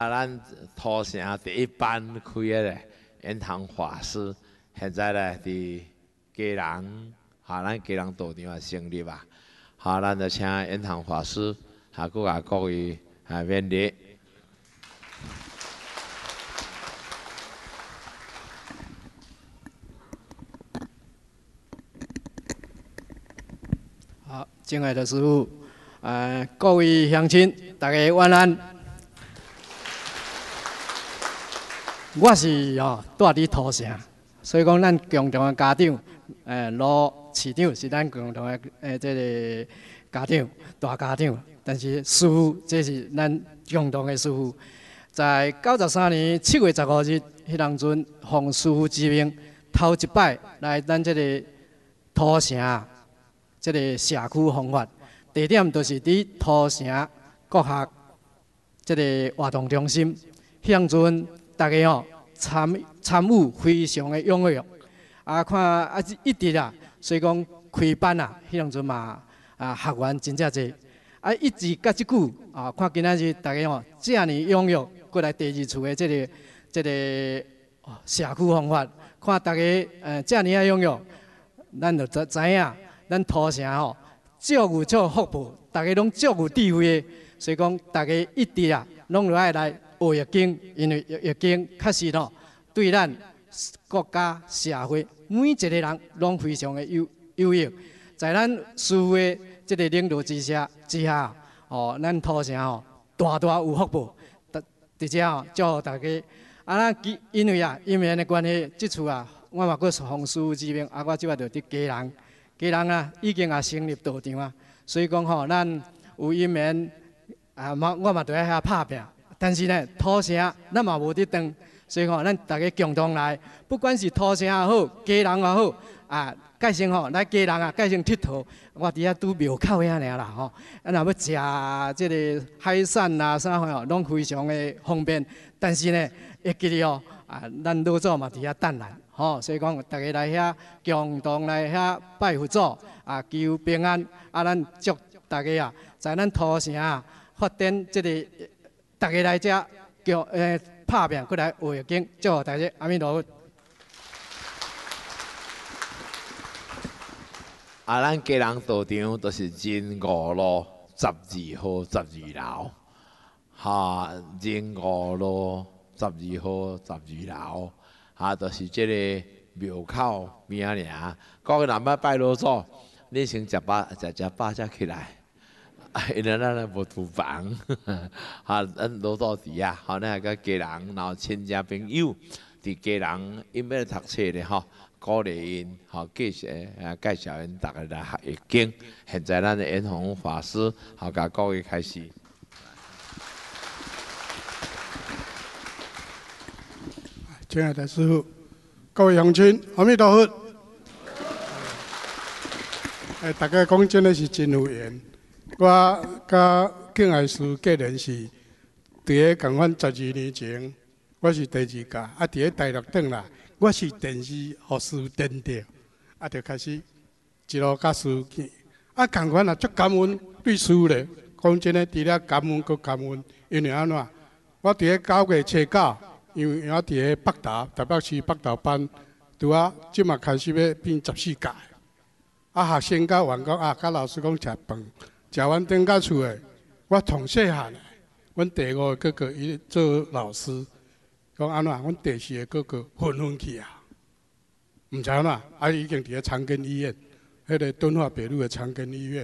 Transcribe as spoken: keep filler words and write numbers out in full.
啊，咱土城第一班开个咧，演堂法师，现在咧伫基隆，哈，咱基隆道场也成立啊。好，咱就请演堂法师，哈，佮甲各位啊勉励。 好，敬爱的师父，呃，各位乡亲，大家晚安。我是吼住伫土城，所以讲咱共同的家长，诶，罗市长是咱共同的诶，这个家长大家长。但是师父，这是咱共同的师父。在九十三年七月十五日，迄当阵奉师父之命，头一摆来咱这个土城这个社区弘法，地点就是伫土城国学这个活动中心。迄当阵大家吼参参与非常的踊跃，啊看啊一直啊，所以讲开班啊，迄当阵嘛啊学员真正侪，啊一直甲即久啊，看今仔日大家吼遮尔踊跃，过来第二次的这个这个社区弘法，看大家呃遮尔啊踊跃，咱就知知影，咱土城吼足有足福报，大家拢足有智慧的，所以讲大家一直啊拢落爱来。学易经，因为易经确实吼，对咱国家社会每一个人拢非常的有有益。在咱师父的这个领导之下之下，哦，咱土城吼大大有福报。直接吼祝大家，啊，咱因为啊因缘的关系，即次啊，我嘛阁奉师父之命，啊，我即摆就伫基隆，基隆啊已经啊成立道场啊，所以讲吼，咱有因缘啊，嘛我嘛就喺遐拍拼。但是呢，土城咱嘛无伫当，所以吼，咱大家共同来，不管是土城也好，基隆也好，啊，介成吼来基隆啊，介成佚佗，我伫遐拄庙口遐尔啦吼，啊，若要食即个海产啦啥吼，拢非常的方便。但是呢，会记哩哦，啊，咱老祖嘛伫遐等咱，吼，所以讲大家来遐共同来遐拜佛祖，啊，求平安，啊，咱祝大家啊，在咱土城啊发展即个。大家来遮叫诶拍拼，过来学易经，祝福大家阿弥陀佛。 啊，咱基隆道场都是仁五路十二号十二楼，哈，仁五路十二号十二楼，哈，就是即个庙口边仔尔。各位若要拜老祖，你先食饱食食饱才起来。因为咱无厨房，哈，咱老早伫啊，吼，咱个家人，然后亲戚朋友伫家人，因要读册咧，吼，鼓励因，吼，继续啊介绍因，逐个来学易经。现在咱的延弘法师，好，甲各位开始。 亲爱的师父，各位乡亲，阿弥陀佛。哎，大家讲真的是真有缘。我甲敬爱师个人是伫个共款十二年前，我是第二届，啊，伫个大陆转来，我是电视互师父点着，啊，就开始一路甲师父见，啊，共款也足感恩对师父咧。讲真诶，除了感恩搁感恩，因为安怎？我伫个九月初九，因为我伫个北投台北市北投班，拄啊，即嘛开始要变十四届，啊，学生甲员工啊，甲老师讲食饭。食完转到厝诶，我从细汉诶，阮第五个哥哥伊做老师，讲安怎？阮第四个哥哥昏昏去啊，毋知安怎？啊，已经伫咧长庚医院，迄个敦化北路的长庚医院。